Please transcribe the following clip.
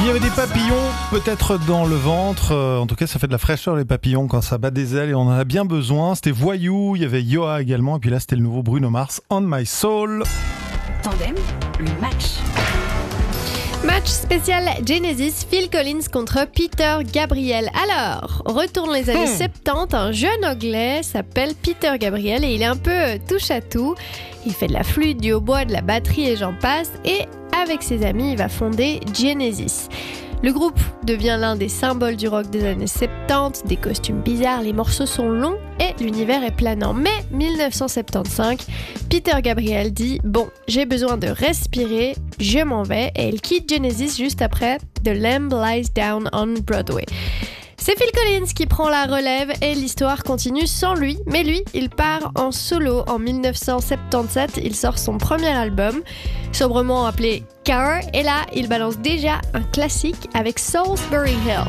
Il y avait des papillons peut-être dans le ventre, en tout cas ça fait de la fraîcheur les papillons quand ça bat des ailes et on en a bien besoin. C'était Voyou, il y avait Yoa également et puis là c'était le nouveau Bruno Mars, On My Soul. Tandem, le match. Match spécial Genesis, Phil Collins contre Peter Gabriel. Alors, retourne les années 70, un jeune anglais s'appelle Peter Gabriel et il est un peu touche à tout. Il fait de la flûte, du hautbois, de la batterie et j'en passe. Et avec ses amis, il va fonder Genesis. Le groupe devient l'un des symboles du rock des années 70, des costumes bizarres, les morceaux sont longs et l'univers est planant. Mais 1975, Peter Gabriel dit « Bon, j'ai besoin de respirer, je m'en vais » et il quitte Genesis juste après The Lamb Lies Down on Broadway. C'est Phil Collins qui prend la relève et l'histoire continue sans lui. Mais lui, il part en solo en 1977. Il sort son premier album, sobrement appelé Car. Et là, il balance déjà un classique avec Salisbury Hill.